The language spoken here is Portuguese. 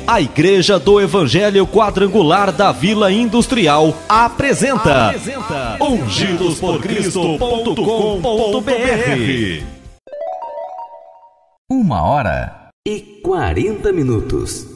A Igreja do Evangelho Quadrangular da Vila Industrial apresenta ungidosporcristo.com.br. 1h40